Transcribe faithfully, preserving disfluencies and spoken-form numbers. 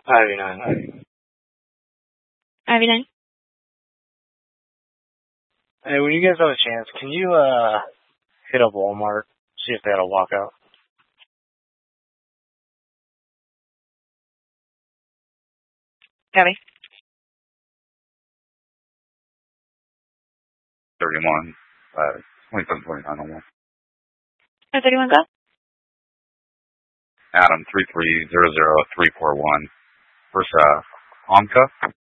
Ivy nine. Ivy nine. Hey, when you guys have a chance, can you uh hit up Walmart, see if they had a walkout? Copy. thirty-one, uh, twenty-seven twenty-nine on one. Oh, thirty-one, go. Adam three three zero zero three four one. First, uh, Omka.